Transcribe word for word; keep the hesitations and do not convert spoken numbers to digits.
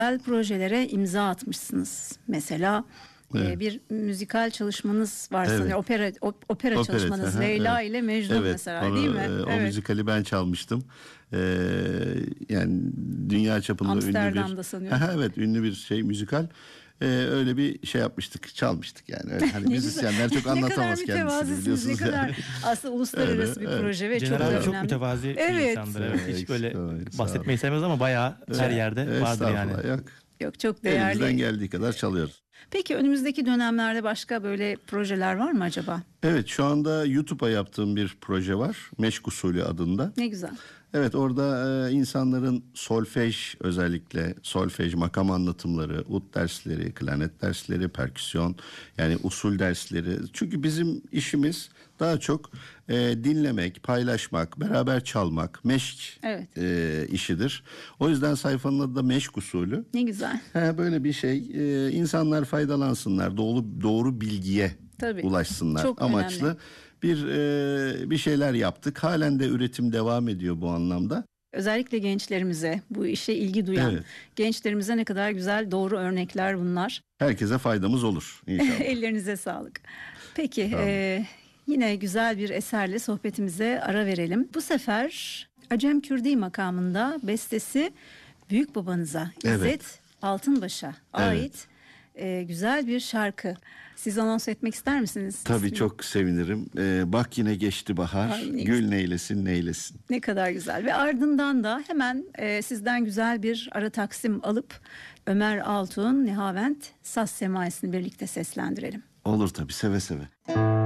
güzel projelere imza atmışsınız. Mesela evet. e, bir müzikal çalışmanız var evet. sanırım. Opera, op, opera Operet, çalışmanız. Aha, Leyla evet. ile Mecnun evet, mesela onu, değil mi? E, o evet. müzikali ben çalmıştım. Ee, yani dünya çapında Amsterdam'da ünlü bir sanıyorum. evet ünlü bir şey müzikal. Ee, öyle bir şey yapmıştık, çalmıştık yani. Öyle, hani müzisyenler çok anlatamaz kendisini biliyorsunuz. Ne kadar aslında uluslararası öyle, bir evet. proje ve Cener çok abi önemli. çok mütevazi evet. bir insandır. Evet. Evet, Hiç böyle evet, bahsetmeyi sevmez ama bayağı evet. her yerde evet. vardır yani. Yok. Yok çok değerli. Elimizden geldiği kadar çalıyoruz. Peki önümüzdeki dönemlerde başka böyle projeler var mı acaba? Evet, şu anda YouTube'a yaptığım bir proje var. Meşk Usulü adında. Ne güzel. Evet, orada e, insanların solfej, özellikle solfej, makam anlatımları, ud dersleri, klarnet dersleri, perküsyon, yani usul dersleri. Çünkü bizim işimiz daha çok e, dinlemek, paylaşmak, beraber çalmak, meşk evet. e, işidir. O yüzden sayfanın adı da Meşk Usulü. Ne güzel. He, böyle bir şey. E, insanlar faydalansınlar, doğru doğru bilgiye Tabii. ulaşsınlar. Çok amaçlı. Önemli. Bir e, bir şeyler yaptık. Halen de üretim devam ediyor bu anlamda. Özellikle gençlerimize, bu işe ilgi duyan evet. gençlerimize ne kadar güzel doğru örnekler bunlar. Herkese faydamız olur inşallah. Ellerinize sağlık. Peki tamam. e, yine güzel bir eserle sohbetimize ara verelim. Bu sefer Acem Kürdi makamında bestesi büyük babanıza İzzet evet. Altınbaş'a ait evet. e, güzel bir şarkı. Siz anons etmek ister misiniz? Tabii İsmini? Çok sevinirim. Ee, bak yine geçti bahar, Ay, ne gül güzel. neylesin neylesin. Ne kadar güzel ve ardından da hemen e, sizden güzel bir ara taksim alıp Ömer Altuğ'un Nihavent Saz Semaisi'ni birlikte seslendirelim. Olur tabii, seve seve.